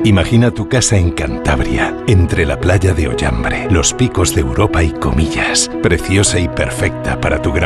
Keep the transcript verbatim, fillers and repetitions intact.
Imagina tu casa en Cantabria, entre la playa de Ollambre, los picos de Europa y Comillas, preciosa y perfecta para tu gran